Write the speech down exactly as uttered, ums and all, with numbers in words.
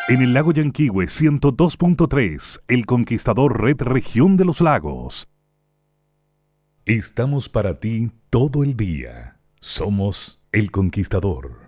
En el lago Yanquihue ciento dos punto tres, El Conquistador Red Región de los Lagos. Estamos para ti todo el día. Somos El Conquistador.